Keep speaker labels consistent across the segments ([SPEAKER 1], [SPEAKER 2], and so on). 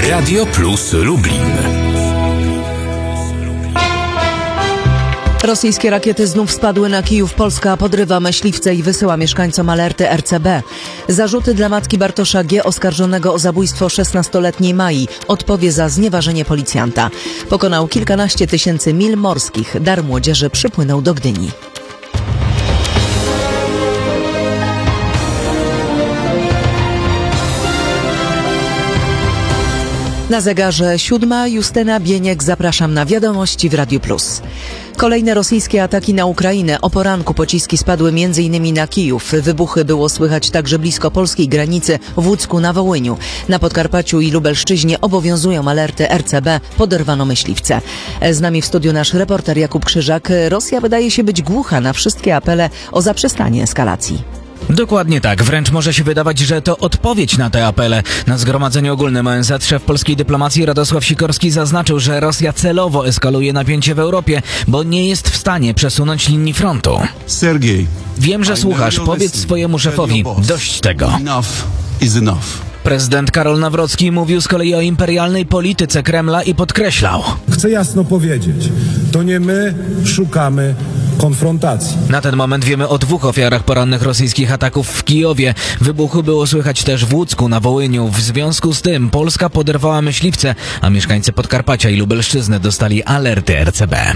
[SPEAKER 1] Radio Plus Lublin.
[SPEAKER 2] Rosyjskie rakiety znów spadły na Kijów. Polska podrywa myśliwce i wysyła mieszkańcom alerty RCB. Zarzuty dla matki Bartosza G., oskarżonego o zabójstwo 16-letniej Mai. Odpowie za znieważenie policjanta. Pokonał kilkanaście tysięcy mil morskich. Dar młodzieży przypłynął do Gdyni. Na zegarze 7. Justyna Bieniek. Zapraszam na wiadomości w Radiu Plus. Kolejne rosyjskie ataki na Ukrainę. O poranku pociski spadły m.in. na Kijów. Wybuchy było słychać także blisko polskiej granicy w Łódzku na Wołyniu. Na Podkarpaciu i Lubelszczyźnie obowiązują alerty RCB. Poderwano myśliwce. Z nami w studiu nasz reporter Jakub Krzyżak. Rosja wydaje się być głucha na wszystkie apele o zaprzestanie eskalacji.
[SPEAKER 3] Dokładnie tak. Wręcz może się wydawać, że to odpowiedź na te apele. Na Zgromadzeniu Ogólnym ONZ szef polskiej dyplomacji Radosław Sikorski zaznaczył, że Rosja celowo eskaluje napięcie w Europie, bo nie jest w stanie przesunąć linii frontu.
[SPEAKER 4] Sergiej,
[SPEAKER 3] wiem, że słuchasz. Powiedz swojemu szefowi. Dość tego.
[SPEAKER 4] Enough is enough.
[SPEAKER 3] Prezydent Karol Nawrocki mówił z kolei o imperialnej polityce Kremla i podkreślał:
[SPEAKER 5] chcę jasno powiedzieć, to nie my szukamy konfrontacji.
[SPEAKER 3] Na ten moment wiemy o 2 ofiarach porannych rosyjskich ataków w Kijowie. Wybuchu było słychać też w Łódzku na Wołyniu. W związku z tym Polska poderwała myśliwce, a mieszkańcy Podkarpacia i Lubelszczyzny dostali alerty RCB.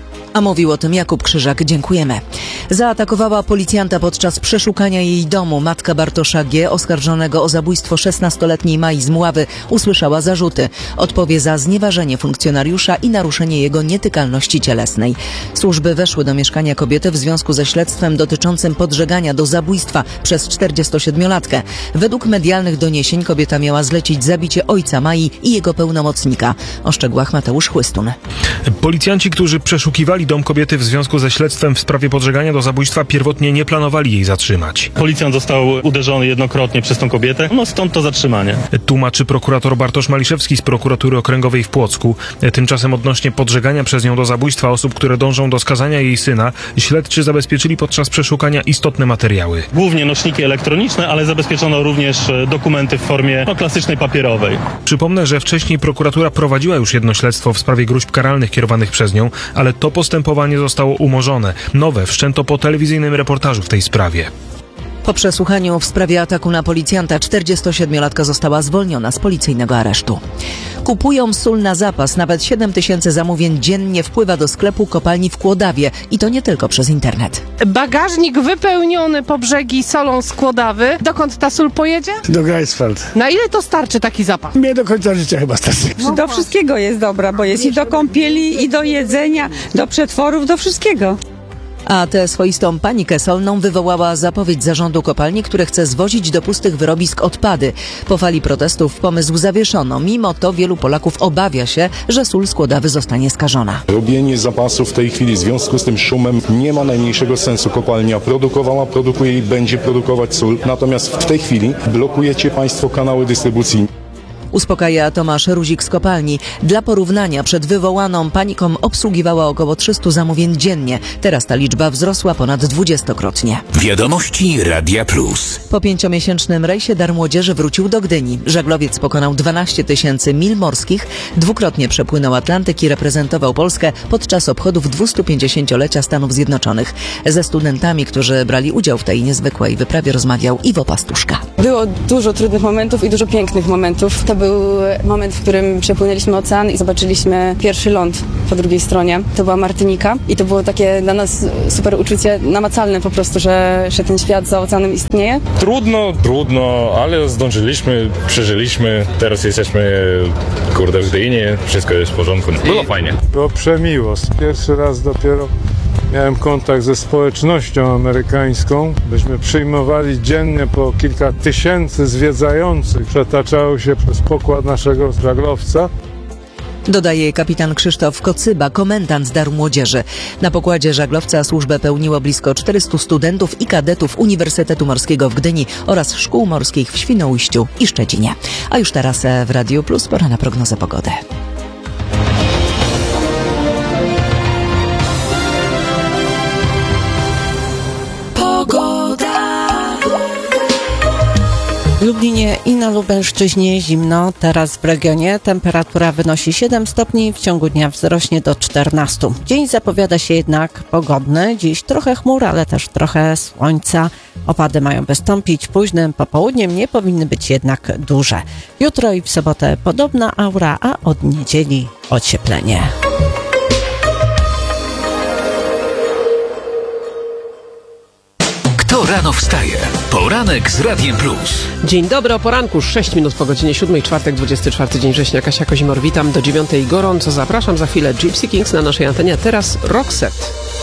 [SPEAKER 2] A mówił o tym Jakub Krzyżak. Dziękujemy. Zaatakowała policjanta podczas przeszukania jej domu. Matka Bartosza G., oskarżonego o zabójstwo 16-letniej Mai z Mławy, usłyszała zarzuty. Odpowie za znieważenie funkcjonariusza i naruszenie jego nietykalności cielesnej. Służby weszły do mieszkania kobiety w związku ze śledztwem dotyczącym podżegania do zabójstwa przez 47-latkę. Według medialnych doniesień kobieta miała zlecić zabicie ojca Mai i jego pełnomocnika. O szczegółach Mateusz Chłystun.
[SPEAKER 6] Policjanci, którzy przeszukiwali dom kobiety w związku ze śledztwem w sprawie podżegania do zabójstwa, pierwotnie nie planowali jej zatrzymać.
[SPEAKER 7] Policjant został uderzony jednokrotnie przez tą kobietę, stąd to zatrzymanie.
[SPEAKER 6] Tłumaczy prokurator Bartosz Maliszewski z prokuratury okręgowej w Płocku. Tymczasem odnośnie podżegania przez nią do zabójstwa osób, które dążą do skazania jej syna, śledczy zabezpieczyli podczas przeszukania istotne materiały.
[SPEAKER 7] Głównie nośniki elektroniczne, ale zabezpieczono również dokumenty w formie klasycznej papierowej.
[SPEAKER 6] Przypomnę, że wcześniej prokuratura prowadziła już jedno śledztwo w sprawie gróźb karalnych kierowanych przez nią, ale to postępowanie zostało umorzone. Nowe wszczęto po telewizyjnym reportażu w tej sprawie.
[SPEAKER 2] Po przesłuchaniu w sprawie ataku na policjanta 47-latka została zwolniona z policyjnego aresztu. Kupują sól na zapas. Nawet 7 tysięcy zamówień dziennie wpływa do sklepu kopalni w Kłodawie. I to nie tylko przez internet.
[SPEAKER 8] Bagażnik wypełniony po brzegi solą z Kłodawy. Dokąd ta sól pojedzie?
[SPEAKER 9] Do Greifswald.
[SPEAKER 8] Na ile to starczy taki zapas?
[SPEAKER 9] Mnie do końca życia chyba starczy.
[SPEAKER 10] Do wszystkiego jest dobra, bo jest i do kąpieli, i do jedzenia, do przetworów, do wszystkiego.
[SPEAKER 2] A tę swoistą panikę solną wywołała zapowiedź zarządu kopalni, który chce zwozić do pustych wyrobisk odpady. Po fali protestów pomysł zawieszono. Mimo to wielu Polaków obawia się, że sól z Kłodawy zostanie skażona.
[SPEAKER 11] Robienie zapasów w tej chwili w związku z tym szumem nie ma najmniejszego sensu. Kopalnia produkuje i będzie produkować sól. Natomiast w tej chwili blokujecie państwo kanały dystrybucji.
[SPEAKER 2] Uspokaja Tomasz Ruzik z kopalni. Dla porównania przed wywołaną paniką obsługiwała około 300 zamówień dziennie. Teraz ta liczba wzrosła ponad 20-krotnie.
[SPEAKER 1] Wiadomości Radia Plus.
[SPEAKER 2] Po 5-miesięcznym rejsie Dar Młodzieży wrócił do Gdyni. Żaglowiec pokonał 12 tysięcy mil morskich, 2-krotnie przepłynął Atlantyk i reprezentował Polskę podczas obchodów 250-lecia Stanów Zjednoczonych. Ze studentami, którzy brali udział w tej niezwykłej wyprawie, rozmawiał Iwo Pastuszka.
[SPEAKER 12] Było dużo trudnych momentów i dużo pięknych momentów. To był moment, w którym przepłynęliśmy ocean i zobaczyliśmy pierwszy ląd po drugiej stronie. To była Martynika i to było takie dla nas super uczucie namacalne po prostu, że ten świat za oceanem istnieje.
[SPEAKER 13] Trudno, ale zdążyliśmy, przeżyliśmy. Teraz jesteśmy, w Gdyni, wszystko jest w porządku. Było fajnie.
[SPEAKER 14] Było przemiło. Pierwszy raz dopiero miałem kontakt ze społecznością amerykańską. Myśmy przyjmowali dziennie po kilka tysięcy zwiedzających. Przetaczały się przez pokład naszego żaglowca.
[SPEAKER 2] Dodaje kapitan Krzysztof Kocyba, komendant Dar Młodzieży. Na pokładzie żaglowca służbę pełniło blisko 400 studentów i kadetów Uniwersytetu Morskiego w Gdyni oraz szkół morskich w Świnoujściu i Szczecinie. A już teraz w Radiu Plus pora na prognozę pogody.
[SPEAKER 15] W Lublinie i na Lubelszczyźnie zimno, teraz w regionie temperatura wynosi 7 stopni, w ciągu dnia wzrośnie do 14. Dzień zapowiada się jednak pogodny, dziś trochę chmur, ale też trochę słońca. Opady mają wystąpić późnym popołudniem, nie powinny być jednak duże. Jutro i w sobotę podobna aura, a od niedzieli ocieplenie.
[SPEAKER 1] Kto rano wstaje? Poranek z Radiem Plus.
[SPEAKER 16] Dzień dobry, o poranku, 6 minut po godzinie 7, czwartek, 24 dzień września. Kasia Kozimor, witam do 9 gorąco. Zapraszam za chwilę Gypsy Kings na naszej antenie, a teraz Roxette.